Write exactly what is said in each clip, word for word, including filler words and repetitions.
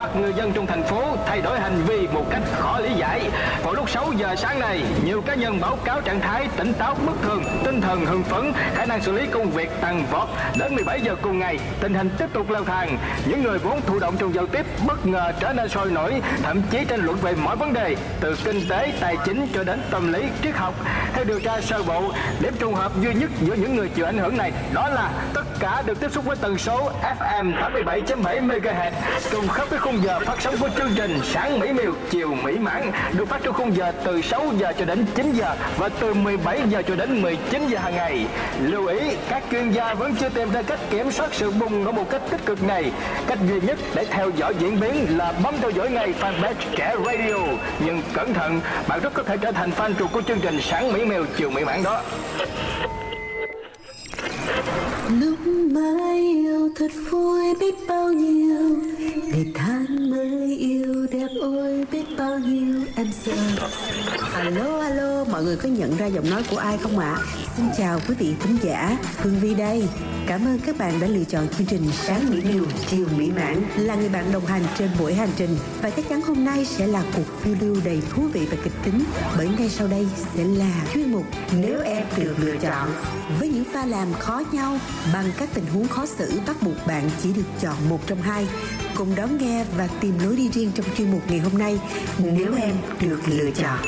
hoặc người dân trong thành phố thay đổi hành vi một cách khó lý giải. Vào lúc sáu giờ sáng nay, nhiều cá nhân báo cáo trạng thái tỉnh táo bất thường, tinh thần hưng phấn, khả năng xử lý công việc tăng vọt. Đến mười bảy giờ cùng ngày, tình hình tiếp tục leo thang. Những người vốn thụ động trong giao tiếp bất ngờ trở nên sôi nổi, thậm chí tranh luận về mọi vấn đề, từ kinh tế, tài chính cho đến tâm lý, triết học. Theo điều tra sơ bộ, điểm trùng hợp duy nhất giữa những người chịu ảnh hưởng này đó là tất cả được tiếp xúc với tần số ép em tám mươi bảy chấm bảy mê ga héc, trùng khớp với khung giờ phát sóng của chương trình Sáng mỹ miều, chiều mỹ mãn, được phát trong khung giờ từ sáu giờ cho đến chín giờ và từ mười bảy giờ cho đến mười chín giờ hàng ngày. Lưu ý, các chuyên gia vẫn chưa tìm ra cách kiểm soát sự bùng nổ một cách tích cực này. Cách duy nhất để theo dõi diễn biến là bấm theo dõi ngay fanpage Trẻ Radio. Nhưng cẩn thận, bạn rất có thể trở thành fan ruột của chương trình Sáng mỹ miều, chiều mỹ mãn đó. Lúc mới yêu thật vui biết bao nhiêu, ngày tháng mới yêu đẹp ôi biết bao nhiêu em sợ. Alo alo, mọi người có nhận ra giọng nói của ai không ạ? À? Xin chào quý vị thính giả, Phương Vi đây. Cảm ơn các bạn đã lựa chọn chương trình Sáng mỹ miều, chiều mỹ mãn là người bạn đồng hành trên buổi hành trình. Và chắc chắn hôm nay sẽ là cuộc phiêu lưu đầy thú vị và kịch tính, bởi ngay sau đây sẽ là chuyên mục Nếu Em Được Lựa Chọn, với những pha làm khó nhau bằng các tình huống khó xử bắt buộc bạn chỉ được chọn một trong hai. Cùng đón nghe và tìm lối đi riêng trong chuyên mục ngày hôm nay, Nếu Em Được Lựa Chọn.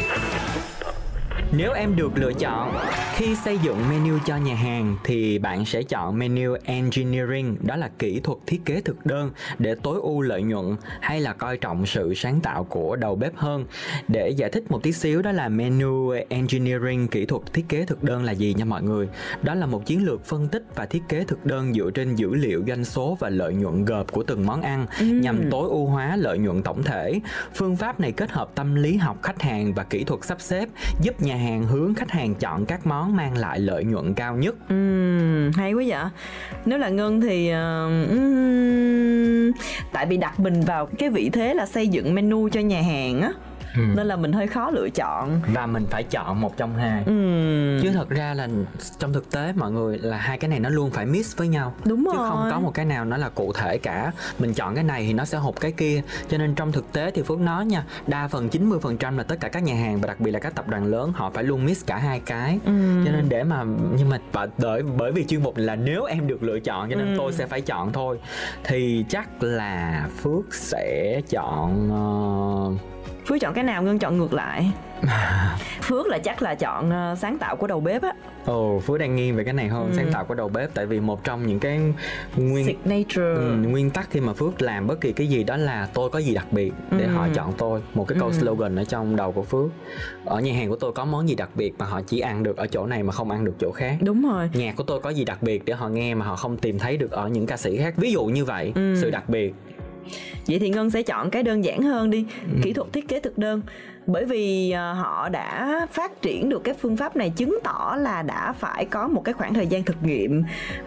Nếu em được lựa chọn, khi xây dựng menu cho nhà hàng thì bạn sẽ chọn menu engineering, đó là kỹ thuật thiết kế thực đơn để tối ưu lợi nhuận, hay là coi trọng sự sáng tạo của đầu bếp hơn. Để giải thích một tí xíu, đó là menu engineering, kỹ thuật thiết kế thực đơn là gì nha mọi người. Đó là một chiến lược phân tích và thiết kế thực đơn dựa trên dữ liệu doanh số và lợi nhuận gộp của từng món ăn, ừ. nhằm tối ưu hóa lợi nhuận tổng thể. Phương pháp này kết hợp tâm lý học khách hàng và kỹ thuật sắp xếp, giúp nhà hàng hướng khách hàng chọn các món mang lại lợi nhuận cao nhất. Ừ, hay quá vậy. Nếu là Ngân thì uh, um, tại vì đặt mình vào cái vị thế là xây dựng menu cho nhà hàng á, Ừ. nên là mình hơi khó lựa chọn. Và mình phải chọn một trong hai. ừ. Chứ thật ra là trong thực tế mọi người là hai cái này nó luôn phải mix với nhau. Đúng Chứ rồi. không có một cái nào nó là cụ thể cả. Mình chọn cái này thì nó sẽ hụt cái kia. Cho nên trong thực tế thì Phước nói nha, đa phần chín mươi phần trăm là tất cả các nhà hàng và đặc biệt là các tập đoàn lớn họ phải luôn mix cả hai cái. ừ. Cho nên để mà nhưng mà bởi, bởi vì chuyên mục là nếu em được lựa chọn, cho nên ừ. tôi sẽ phải chọn thôi. Thì chắc là Phước sẽ chọn uh... Phước chọn cái nào, Ngân chọn ngược lại. Phước là chắc là chọn uh, sáng tạo của đầu bếp á. Ồ, Phước đang nghiêng về cái này hơn, ừ. sáng tạo của đầu bếp. Tại vì một trong những cái nguyên signature ừ, nguyên tắc khi mà Phước làm bất kỳ cái gì đó là tôi có gì đặc biệt để ừ. họ chọn tôi. Một cái câu ừ. slogan ở trong đầu của Phước. Ở nhà hàng của tôi có món gì đặc biệt mà họ chỉ ăn được ở chỗ này mà không ăn được chỗ khác. Đúng rồi. Nhạc của tôi có gì đặc biệt để họ nghe mà họ không tìm thấy được ở những ca sĩ khác. Ví dụ như vậy, ừ. sự đặc biệt. Vậy thì Ngân sẽ chọn cái đơn giản hơn đi, ừ. kỹ thuật thiết kế thực đơn. Bởi vì uh, họ đã phát triển được cái phương pháp này, chứng tỏ là đã phải có một cái khoảng thời gian thực nghiệm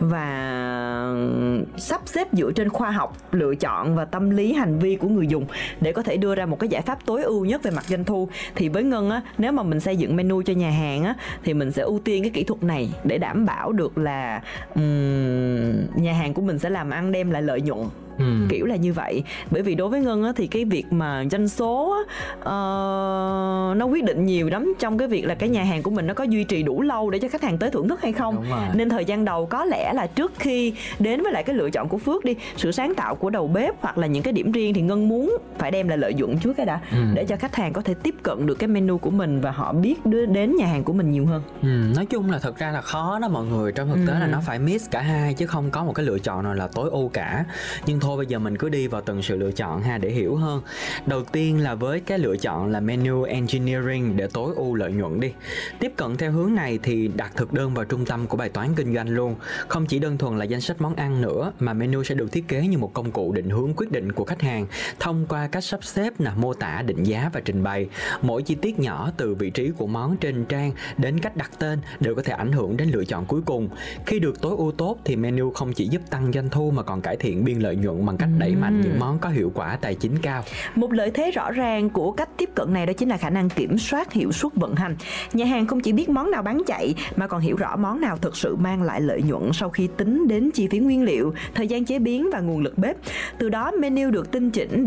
và sắp xếp dựa trên khoa học, lựa chọn và tâm lý hành vi của người dùng để có thể đưa ra một cái giải pháp tối ưu nhất về mặt doanh thu. Thì với Ngân á, nếu mà mình xây dựng menu cho nhà hàng á, thì mình sẽ ưu tiên cái kỹ thuật này để đảm bảo được là um, nhà hàng của mình sẽ làm ăn đem lại lợi nhuận. Ừ. Kiểu là như vậy. Bởi vì đối với Ngân á, thì cái việc mà doanh số á, uh, nó quyết định nhiều lắm trong cái việc là cái nhà hàng của mình nó có duy trì đủ lâu để cho khách hàng tới thưởng thức hay không. Nên thời gian đầu có lẽ là trước khi đến với lại cái lựa chọn của Phước đi, sự sáng tạo của đầu bếp hoặc là những cái điểm riêng, thì Ngân muốn phải đem lại lợi nhuận trước cái đã, ừ. để cho khách hàng có thể tiếp cận được cái menu của mình và họ biết đến nhà hàng của mình nhiều hơn. ừ, Nói chung là thật ra là khó đó mọi người. Trong thực tế ừ. là nó phải mix cả hai, chứ không có một cái lựa chọn nào là tối ưu cả. Nhưng thôi bây giờ mình cứ đi vào từng sự lựa chọn ha, để hiểu hơn. Đầu tiên là với cái lựa chọn là menu engineering để tối ưu lợi nhuận đi. Tiếp cận theo hướng này thì đặt thực đơn vào trung tâm của bài toán kinh doanh luôn. Không chỉ đơn thuần là danh sách món ăn nữa, mà menu sẽ được thiết kế như một công cụ định hướng quyết định của khách hàng thông qua cách sắp xếp, nè, mô tả, định giá và trình bày. Mỗi chi tiết nhỏ từ vị trí của món trên trang đến cách đặt tên đều có thể ảnh hưởng đến lựa chọn cuối cùng. Khi được tối ưu tốt thì menu không chỉ giúp tăng doanh thu mà còn cải thiện biên lợi nhuận bằng cách đẩy mạnh những món có hiệu quả tài chính cao. Một lợi thế rõ ràng của cách tiếp cận này đó chính là khả năng kiểm soát hiệu suất vận hành. Nhà hàng không chỉ biết món nào bán chạy mà còn hiểu rõ món nào thực sự mang lại lợi nhuận sau khi tính đến chi phí nguyên liệu, thời gian chế biến và nguồn lực bếp. Từ đó menu được tinh chỉnh